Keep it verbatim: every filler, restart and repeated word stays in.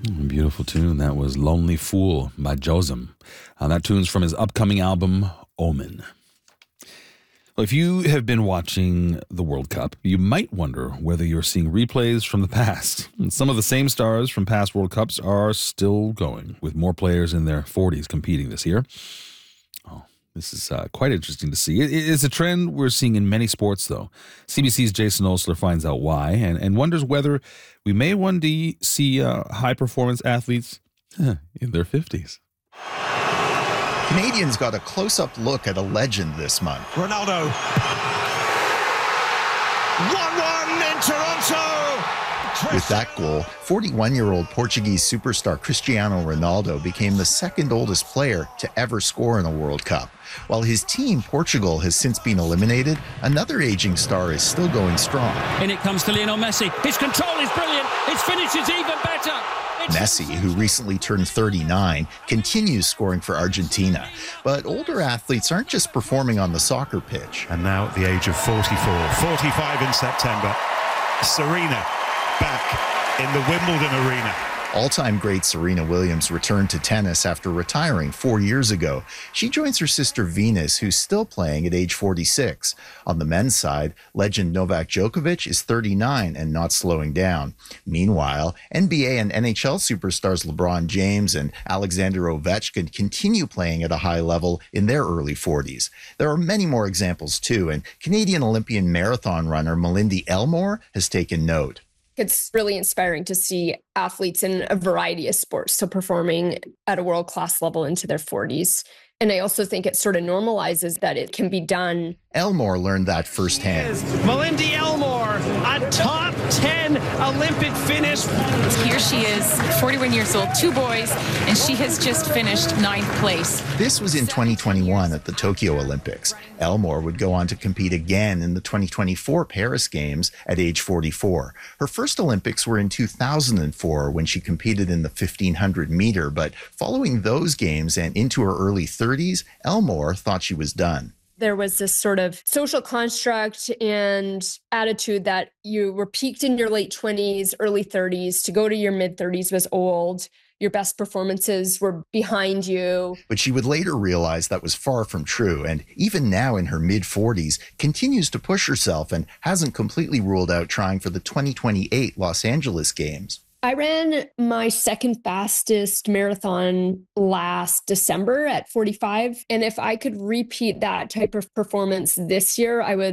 Beautiful tune. That was Lonely Fool by Josem. Uh, that tune's from his upcoming album, Omen. Well, if you have been watching the World Cup, you might wonder whether you're seeing replays from the past. And some of the same stars from past World Cups are still going, with more players in their forties competing this year. Oh, this is uh, quite interesting to see. It, it's a trend we're seeing in many sports, though. C B C's Jason Osler finds out why and, and wonders whether we may one day see uh, high-performance athletes in their fifties. Canadians got a close-up look at a legend this month. Ronaldo. one one in Toronto. With that goal, forty-one-year-old Portuguese superstar Cristiano Ronaldo became the second oldest player to ever score in a World Cup. While his team, Portugal, has since been eliminated, another aging star is still going strong. In it comes to Lionel Messi. His control is brilliant. His finish is even better. Messi, who recently turned thirty-nine, continues scoring for Argentina. But older athletes aren't just performing on the soccer pitch. And now at the age of forty-four, forty-five in September, Serena back in the Wimbledon arena. All-time great Serena Williams returned to tennis after retiring four years ago. She joins her sister Venus, who's still playing at age forty-six. On the men's side, legend Novak Djokovic is thirty-nine and not slowing down. Meanwhile, N B A and N H L superstars LeBron James and Alexander Ovechkin continue playing at a high level in their early forties. There are many more examples too, and Canadian Olympian marathon runner Malindi Elmore has taken note. It's really inspiring to see athletes in a variety of sports, so performing at a world-class level into their forties. And I also think it sort of normalizes that it can be done. Elmore learned that firsthand. Malindi Elmore, a top ten Olympic finish. Here she is, forty-one years old, two boys, and she has just finished ninth place. This was in twenty twenty-one at the Tokyo Olympics. Elmore would go on to compete again in the twenty twenty-four Paris Games at age forty-four. Her first Olympics were in two thousand four when she competed in the fifteen hundred meter, but following those games and into her early thirties, Elmore thought she was done. There was this sort of social construct and attitude that you were peaked in your late twenties, early thirties. To go to your mid thirties was old. Your best performances were behind you. But she would later realize that was far from true, and even now in her mid forties, continues to push herself and hasn't completely ruled out trying for the twenty twenty-eight Los Angeles Games. I ran my second fastest marathon last December at forty-five. And if I could repeat that type of performance this year, I would